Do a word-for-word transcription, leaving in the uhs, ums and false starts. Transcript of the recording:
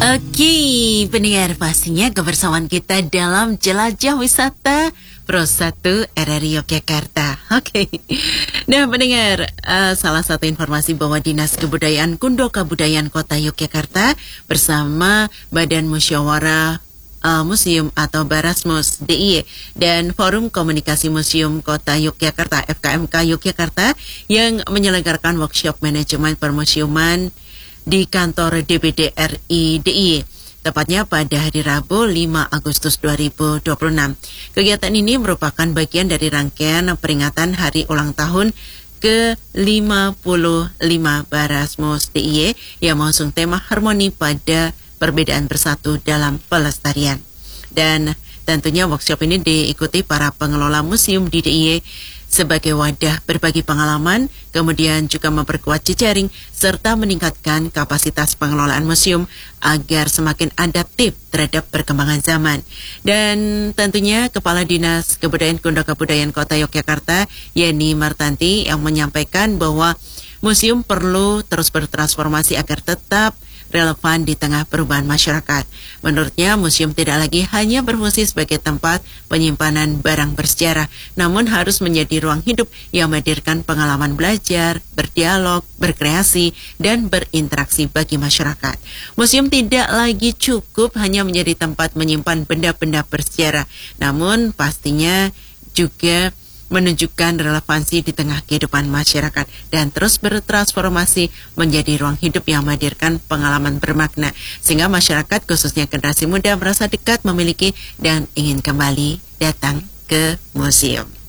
Oke, pendengar, pastinya kebersamaan kita dalam jelajah wisata Pro satu R R I Yogyakarta. Oke, nah pendengar, uh, salah satu informasi bahwa Dinas Kebudayaan Kundo Kabudayaan Kota Yogyakarta bersama Badan Musyawarah Uh, Museum atau Barasmus D I Y dan Forum Komunikasi Museum Kota Yogyakarta F K M K Yogyakarta yang menyelenggarakan workshop manajemen permusiuman di kantor D P D R I D I Y, tepatnya pada hari Rabu lima Agustus dua ribu dua puluh enam. Kegiatan ini merupakan bagian dari rangkaian peringatan hari ulang tahun ke lima puluh lima Barasmus D I Y yang mengusung tema harmoni pada perbedaan bersatu dalam pelestarian. Dan tentunya workshop ini diikuti para pengelola museum di D I Y sebagai wadah berbagi pengalaman, kemudian juga memperkuat jejaring serta meningkatkan kapasitas pengelolaan museum agar semakin adaptif terhadap perkembangan zaman. Dan tentunya Kepala Dinas Kebudayaan Kundo Kabudayaan Kota Yogyakarta, Yeni Martanti, yang menyampaikan bahwa museum perlu terus bertransformasi agar tetap relevan di tengah perubahan masyarakat. Menurutnya, museum tidak lagi hanya berfungsi sebagai tempat penyimpanan barang bersejarah, namun harus menjadi ruang hidup yang menghadirkan pengalaman belajar, berdialog, berkreasi, dan berinteraksi bagi masyarakat. Museum tidak lagi cukup hanya menjadi tempat menyimpan benda-benda bersejarah, namun pastinya juga menunjukkan relevansi di tengah kehidupan masyarakat dan terus bertransformasi menjadi ruang hidup yang menghadirkan pengalaman bermakna sehingga masyarakat khususnya generasi muda merasa dekat, memiliki dan ingin kembali datang ke museum.